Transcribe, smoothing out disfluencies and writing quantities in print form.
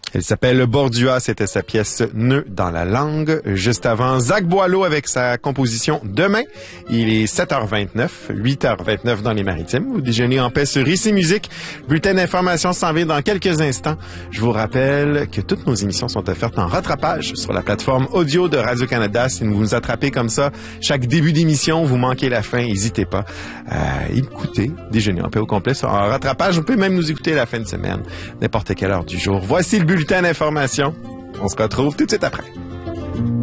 Elle s'appelle Bordua, c'était sa pièce Nœud dans la langue. Juste avant, Zach Boileau avec sa composition Demain. Il est 7h29, 8h29 dans les Maritimes. Vous déjeunez en paix sur Ici Musique. Bulletin d'information s'en vient dans quelques instants. Je vous rappelle que toutes nos émissions sont offertes en rattrapage sur la plateforme audio de Radio-Canada. Si vous nous attrapez comme ça, chaque début d'émission, vous manquez la fin, n'hésitez pas à écouter Déjeuner en paix au complet en rattrapage. Vous pouvez même nous écouter la fin de semaine, n'importe quelle heure du jour. Voici le bulletin d'information. On se retrouve tout de suite après.